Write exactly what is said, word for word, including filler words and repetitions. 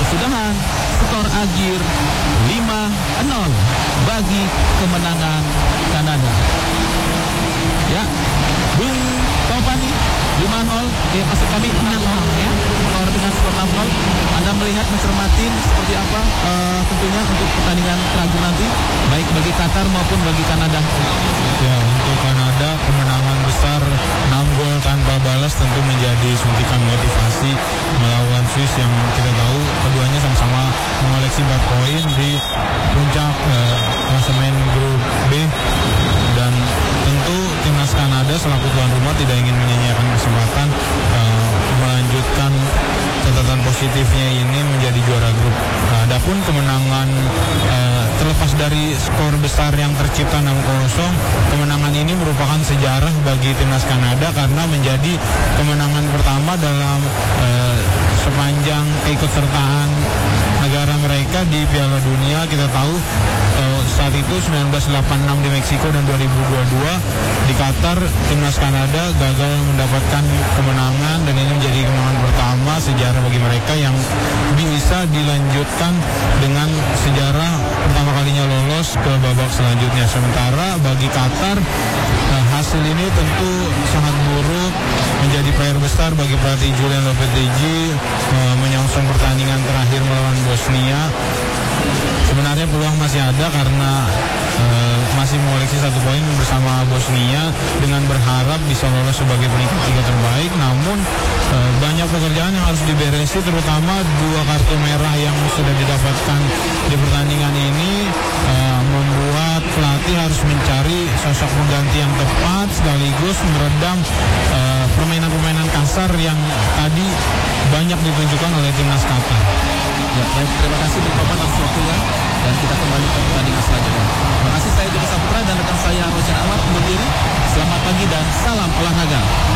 sudahan skor akhir lima nol bagi kemenangan Kanada. Ya, Bung Taufani, lima nol, ya maksud kami enam nol ya, skor dengan skor enam nol. Anda melihat, mencermati seperti apa uh, tentunya untuk pertandingan terakhir nanti, baik bagi Qatar maupun bagi Kanada. Ya, untuk Kanada kemenangan besar enam gol tanpa balas tentu menjadi suntikan motivasi melawan Swiss yang kita tahu keduanya sama-sama mengoleksi empat poin di puncak uh, klasemen grup B, dan tentu timnas Kanada selaku tuan rumah tidak ingin menyia-nyiakan kesempatan uh, melanjutkan catatan positifnya ini menjadi juara grup. Nah, adapun kemenangan uh, terlepas dari skor besar yang tercipta enam kosong, kemenangan ini merupakan sejarah bagi timnas Kanada karena menjadi kemenangan pertama dalam uh, sepanjang keikutsertaan negara mereka di Piala Dunia. Kita tahu uh, saat itu seribu sembilan ratus delapan puluh enam di Meksiko dan dua ribu dua puluh dua di Qatar, timnas Kanada gagal mendapatkan kemenangan, dan ini menjadi kemenangan pertama sejarah bagi mereka yang bisa dilanjutkan dengan sejarah pertama kalinya lolos ke babak selanjutnya. Sementara bagi Qatar, uh, hasil ini tentu sangat buruk, menjadi P R besar bagi pelatih Julian Lopetegui uh, menyongsong pertandingan terakhir melawan Bosnia. Sebenarnya peluang masih ada karena uh, masih mengoleksi satu poin bersama Bosnia dengan berharap bisa lolos sebagai peringkat tiga terbaik. Namun uh, banyak pekerjaan yang harus diberesi, terutama dua kartu merah yang sudah didapatkan di pertandingan ini uh, membuat pelatih harus mencari sosok pengganti yang tepat sekaligus meredam uh, permainan-permainan kasar yang tadi banyak ditunjukkan oleh timnas Qatar. Ya, baik, terima kasih Bung Topan atas waktunya, dan kita kembali ke pertandingan selanjutnya. Terima kasih, saya Joko Saputra dan rekan saya Rojan Ahmad undur diri. Selamat pagi dan salam olahraga.